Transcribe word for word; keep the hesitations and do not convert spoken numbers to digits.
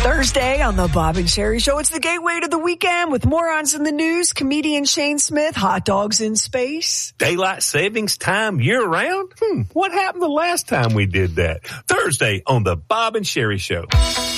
Thursday on the Bob and Sherry Show. It's the gateway to the weekend with morons in the news, comedian Shane Smith, hot dogs in space. Daylight savings time year-round? Hmm, what happened the last time we did that? Thursday on the Bob and Sherry Show.